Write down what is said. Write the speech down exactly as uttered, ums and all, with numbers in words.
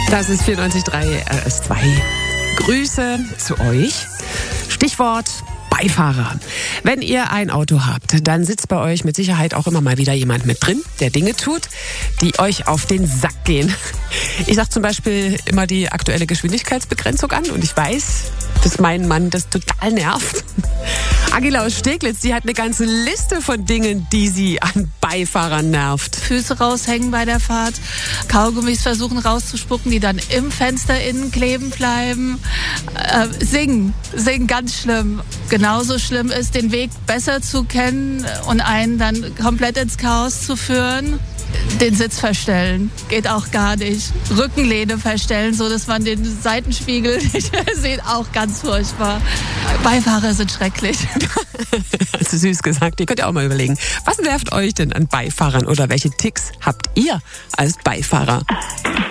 Das ist vierundneunzig Komma drei R S zwei. Grüße zu euch. Stichwort Beifahrer. Wenn ihr ein Auto habt, dann sitzt bei euch mit Sicherheit auch immer mal wieder jemand mit drin, der Dinge tut, die euch auf den Sack gehen. Ich sage zum Beispiel immer die aktuelle Geschwindigkeitsbegrenzung an und ich weiß, dass mein Mann das total nervt. Angela aus Steglitz, die hat eine ganze Liste von Dingen, die sie an Beifahrern nervt. Füße raushängen bei der Fahrt, Kaugummis versuchen rauszuspucken, die dann im Fenster innen kleben bleiben. Äh, singen, singen ganz schlimm. Genauso schlimm ist, den Weg besser zu kennen und einen dann komplett ins Chaos zu führen. Den Sitz verstellen, geht auch gar nicht. Rückenlehne verstellen, so dass man den Seitenspiegel nicht sieht, auch ganz furchtbar. Beifahrer sind schrecklich. Also süß gesagt, ihr könnt ja auch mal überlegen, was nervt euch denn an Beifahrern oder welche Ticks habt ihr als Beifahrer?